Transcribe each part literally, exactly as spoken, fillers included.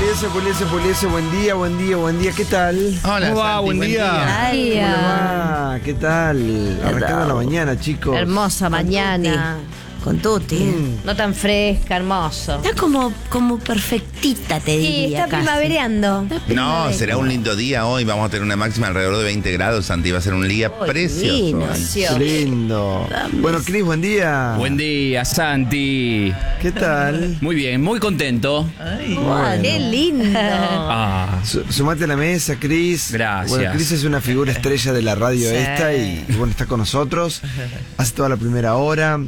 Puliese, Puliese, Puliese, buen día, buen día, buen día, ¿qué tal? Hola, ¿Cómo va? Santi, Buen día. Ay, ¿Cómo le ah, va? ¿Qué tal? Arrancando la mañana, chicos. hermosa mañana. Con Tuti. Mm. No tan fresca, hermoso. Está como, como perfectita, te Sí, diría. está casi. primavereando. Está No, primavera. será un lindo día hoy. Vamos a tener una máxima alrededor de veinte grados, Santi. Va a ser un día Ay, precioso. divino. hoy. Qué lindo. Bueno, Cris, buen día. Buen día, Santi. ¿Qué tal? Muy bien, muy contento. Wow, qué lindo. Ah, Su- Sumate a la mesa, Cris. Gracias. Bueno, Cris es una figura estrella de la radio Sí. esta y, y bueno, está con nosotros. Hace toda la primera hora.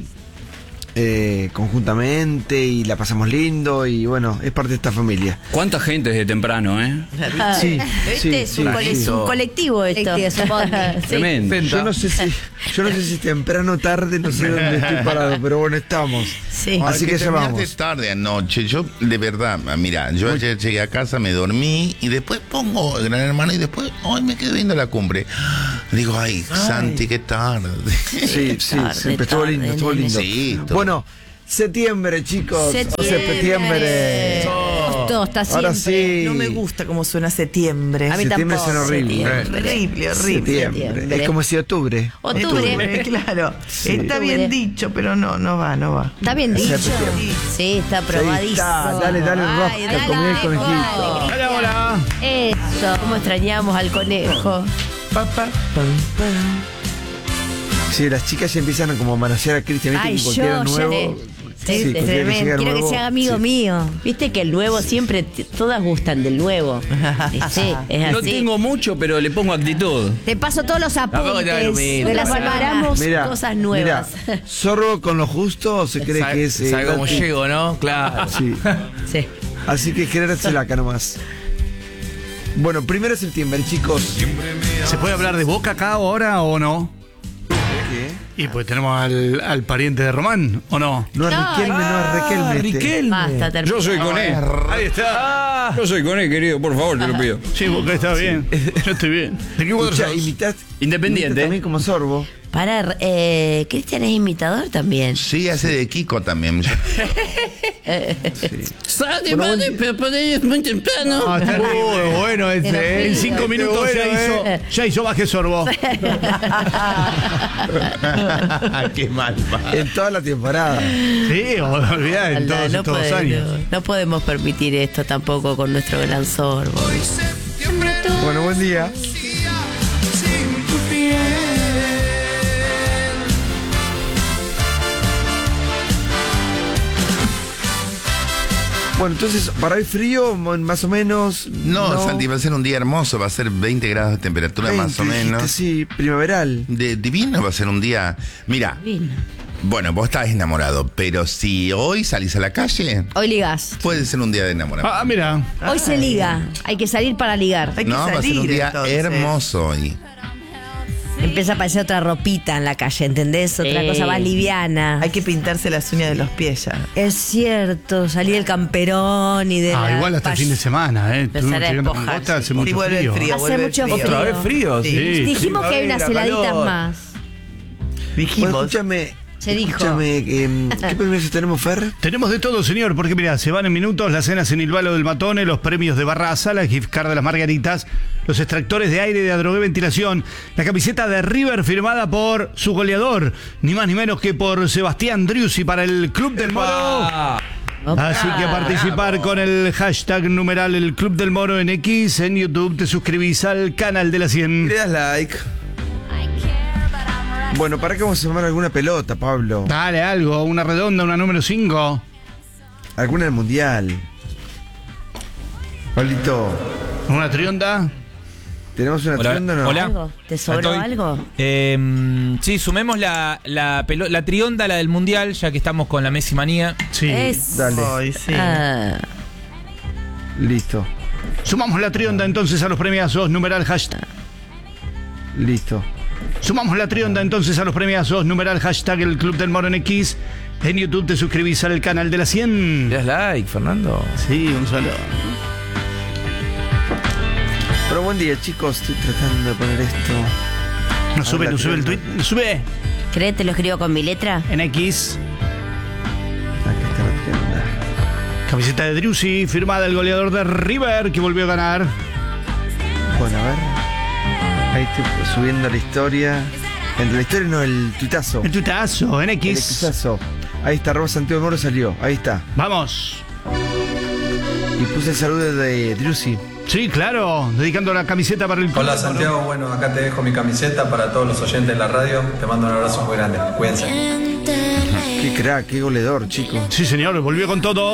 Eh, conjuntamente y la pasamos lindo y bueno, es parte de esta familia. ¿cuánta gente desde temprano, eh? Sí, ¿Viste? sí, es, sí, un cole- sí. es un colectivo esto. Sí, es un bondi. Sí. Tremendo. Yo no sé si, yo no sé si temprano o tarde, no sé dónde estoy parado, pero bueno, estamos. Sí. Así que ya terminaste vamos. tarde anoche. Yo, de verdad, mira, yo ayer llegué a casa, me dormí y después pongo el Gran Hermano y después hoy me quedé viendo la cumbre. Digo, ay, Santi, qué tarde. Sí, sí, Tarde, sí, pero estuvo tarde, lindo, estuvo nene. lindo. Sí, estuvo- Bueno, septiembre, chicos. Septiembre. O sea, septiembre. Todo está siempre. Ahora sí. No me gusta cómo suena septiembre. A mí Septiembre tampoco. suena horrible. Horrible, horrible. Septiembre. Septiembre. Es como si octubre. Octubre. Octubre, claro. Sí. Está Octubre. bien dicho, pero no, no va, no va. Está bien dicho. Septiembre. Sí, está Ahí aprobadísimo. está, dale, dale, Ay, rosca, dale, comí el dale, conejito. dale. Hola, hola. Eso. ¿Cómo extrañamos al conejo? Pa, pa, pam, pam. Sí, las chicas ya empiezan a como manosear a Cristian, viste Ay, que cualquiera yo, nuevo. ya Sí, es cualquiera que tremendo. llega Quiero que nuevo, sea amigo sí. mío. Viste que el nuevo siempre, t- todas gustan del nuevo. Sí, es así. No tengo mucho, pero le pongo actitud. Te paso todos los apuntes de la semana. Preparamos Mira, cosas nuevas. Mira, zorro con lo justo o se cree que es. eh, ¿Sabe cómo Tati? llego, no? Claro. Sí. Sí. Así que querérsela acá nomás. Bueno, primero de septiembre, chicos. ¿Se puede hablar de Boca acá ahora o no? ¿Qué? Y pues tenemos al, al pariente de Román, ¿o no? No es Riquelme, no es Riquelme. este. Basta, termina. Yo soy con él. Ahí está. Yo soy con él, querido, por favor, te lo pido. Sí, Boca está bien. Yo estoy bien. ¿De qué cuadro Escucha, sos? imitás, Independiente. imitas también como sorbo. Para, eh, Cristian es imitador también. Sí, hace de Kiko también. Sale, vale, pero por ahí es muy temprano. Ah, está muy bueno ese. Pero En cinco bueno, minutos ya hizo, ya hizo baje sorbo. Qué mal, va. En toda la temporada. Sí, olvidá, en Ala, todos no, estos puede- años. no- no podemos permitir esto tampoco con nuestro gran sorbo. Bueno, buen día. Bueno, entonces, para hoy frío, más o menos. No, Santi, va a ser un día hermoso. Va a ser veinte grados de temperatura más o veinte, dijiste, menos. Sí, primaveral. De, divino va a ser un día. Mira, Divino. bueno, vos estás enamorado, pero si hoy salís a la calle, Hoy ligás. puede ser un día de enamoramiento. Ah, mira. Hoy se liga. Hay que salir para ligar. Hay que No, va a ser un salir día entonces. hermoso hoy. Empieza a aparecer otra ropita en la calle, ¿entendés? Otra Sí. cosa más liviana. Hay que pintarse las uñas de los pies ya. Es cierto, salí del camperón y de Ah, la igual hasta el fin de semana, ¿eh? Estuvimos Empezar a llegando con despojarse. Costa, hace Sí, mucho vuelve el frío. frío. Hace vuelve el mucho frío. frío. ¿Otra vez frío? Sí. Sí. Dijimos que hay unas Primavera, heladitas calor. más. Bueno, Dijimos. escúchame. Se dijo. Escúchame, eh, ¿qué permisos tenemos, Fer? Tenemos de todo, señor, porque mira, se van en minutos las cenas en el Balo del Matone, los premios de Barraza, la gift card de las Margaritas, los extractores de aire de Adrogué Ventilación, la camiseta de River firmada por su goleador, ni más ni menos que por Sebastián Driussi para el Club del Moro. Así que a participar con el hashtag numeral el Club del Moro en X, en YouTube te suscribís al canal de la cien. Le das like. Bueno, ¿para qué vamos a tomar alguna pelota, Pablo? Dale algo, una redonda, una número cinco. Alguna del Mundial. Pablito, Una trionda. ¿tenemos una Hola, trionda o no? hola. ¿Algo? ¿Te sobró Estoy. algo? Eh, sí, sumemos la, la, pelo- la trionda, la del mundial, ya que estamos con la Messi manía. Sí. Es. Dale, Ay, sí. Ah, listo, Sumamos la trionda entonces a los premiazos, numeral hashtag. listo. Sumamos la trionda entonces a los premiazos, numeral hashtag el Club del Moro en X. En YouTube te suscribís al canal de la cien. Le das like, Fernando. Sí, un saludo. Pero buen día, chicos. Estoy tratando de poner esto. No sube, Hola, no sube el tweet. trionda. No sube. ¿Crees te lo escribo con mi letra? En X. Acá está la trionda. Camiseta de Driussi, firmada el goleador de River, que volvió a ganar. Bueno, a ver. Ahí estoy subiendo la historia. Entre la historia no, el tuitazo. El tuitazo, en El X. tuitazo. Ahí está, arroba Santiago Moro salió. Ahí está. Vamos. Y puse el saludo de Driussi. Sí, claro, dedicando la camiseta para el... Hola Santiago, bueno, acá te dejo mi camiseta para todos los oyentes de la radio. Te mando un abrazo muy grande. Cuídense. Qué crack, qué goleador, chico. Sí, señor, volvió con todo.